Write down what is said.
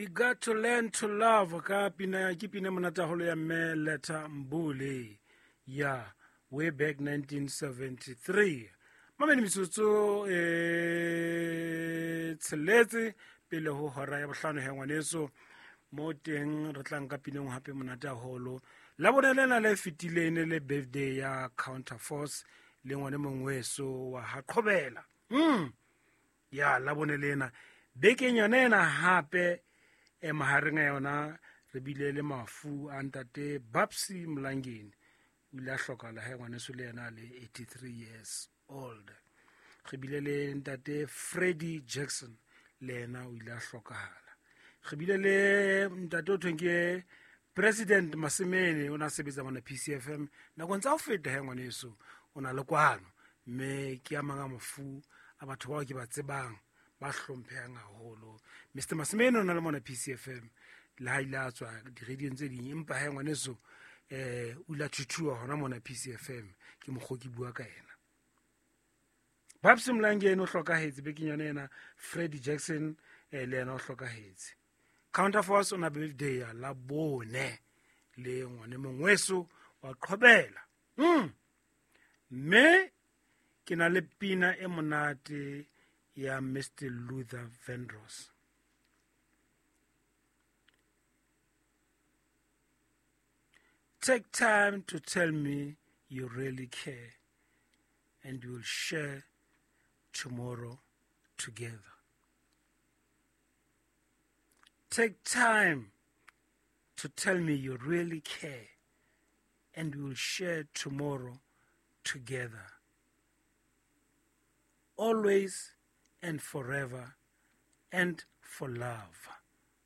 We got to learn to love ka pina ke pina monataholo ya mme Letta Mbule ya way back 1973. Mameni mitsotso tsheletse pele ho hora ya bohlano he ngwaneso mo teng re tlang ka pineng hape monataholo la bona lena le fitilene le birthday ya Counterforce le ngwane mongweso wa Haqobela ya la bona lena bekeng yona hape mahareng a yona re bile le mafu a ntate Babsi Mlangeni o ile a hlokala he ngwaneso le yena le 83 years old. Re bile le ntate Freddie Jackson le yena o ile a hlokahala. Re bile le ntate o thweng ke President Masimene o na sebetsa mona PCFM nakong tsa ho feta he ngwaneso o na le kwano mme ke a manga mafu a batho bao ke ba tsebang ba hlomphehang haholo. Mr Masimene o na le mona PCFM le ha ile a tswa di-radio tse ding empa he ngwaneso o ile a thuthuwa hona mona PCFM ke mokgoki bua ka yena. Babsi Mlangeni o hlokahetse bekeng yona yena Freddie Jackson le yena o hlokahetse. Counterforce on a birthday ya la bone le ngwane mongweso wa Qobela. Me ke na le pina e monate ya Mr Luther Vandross. Take time to tell me you really care and we'll share tomorrow together. Take time to tell me you really care and we'll share tomorrow together. Always and forever and for love.